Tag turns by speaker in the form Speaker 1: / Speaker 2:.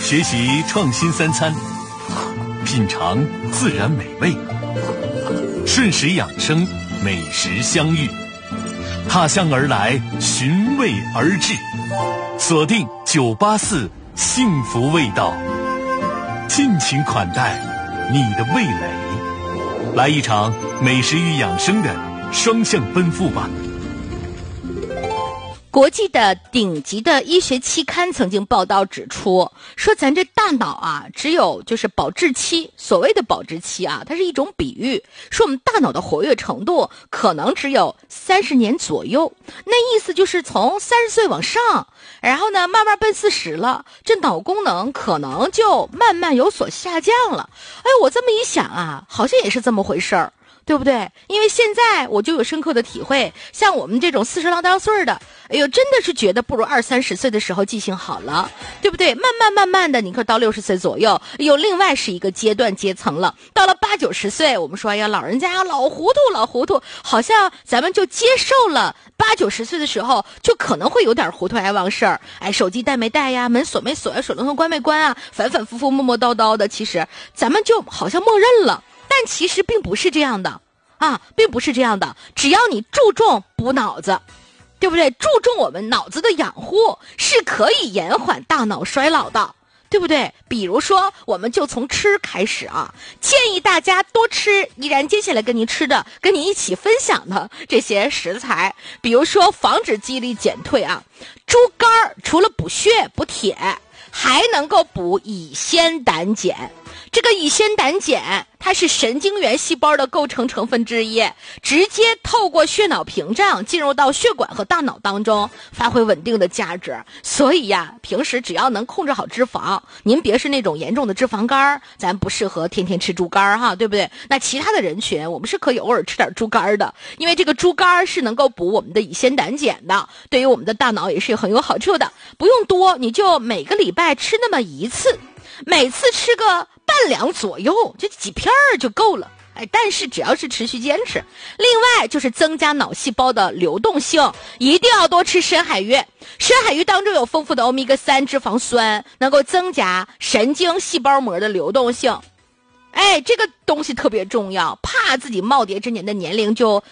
Speaker 1: 学习创新三餐，品尝自然美味，顺时养生，美食相遇，踏向而来，寻味而至，锁定984幸福味道，尽情款待你的味蕾，来一场美食与养生的双向奔赴吧。
Speaker 2: 国际的顶级的医学期刊曾经报道指出，说咱这大脑啊，只有就是保质期，所谓的保质期啊，它是一种比喻，说我们大脑的活跃程度可能只有30年左右，那意思就是从30岁往上，然后呢，慢慢奔40了，这脑功能可能就慢慢有所下降了。哎，我这么一想啊，好像也是这么回事儿。对不对？因为现在我就有深刻的体会，像我们这种40郎当岁的，哎呦，真的是觉得不如20-30岁的时候记性好了，对不对？慢慢的，你看到60岁左右，又另外是一个阶层了。到了80-90岁，我们说，哎呀，老人家老糊涂，好像咱们就接受了80-90岁的时候，就可能会有点糊涂爱忘事儿，哎，手机带没带呀，门锁没锁呀，水龙头关没关啊，反复磨叨叨的，其实咱们就好像默认了。但其实并不是这样的啊，并不是这样的。只要你注重补脑子，对不对？注重我们脑子的养护，是可以延缓大脑衰老的，对不对？比如说，我们就从吃开始啊，建议大家多吃依然接下来跟你一起分享的这些食材，比如说防止记忆力减退啊，猪肝除了补血补铁，还能够补乙酰胆碱。这个乙酰胆碱它是神经元细胞的构成成分之一，直接透过血脑屏障进入到血管和大脑当中，发挥稳定的价值。所以呀，平时只要能控制好脂肪，您别是那种严重的脂肪肝，咱不适合天天吃猪肝哈，对不对？那其他的人群我们是可以偶尔吃点猪肝的，因为这个猪肝是能够补我们的乙酰胆碱的，对于我们的大脑也是很有好处的。不用多，你就每个礼拜吃那么一次，每次吃个半两左右，这几片就够了。哎，但是只要是持续坚持，另外就是增加脑细胞的流动性，一定要多吃深海鱼。深海鱼当中有丰富的欧米伽3脂肪酸，能够增加神经细胞膜的流动性。哎，这个东西特别重要，怕自己耄耋之年的年龄就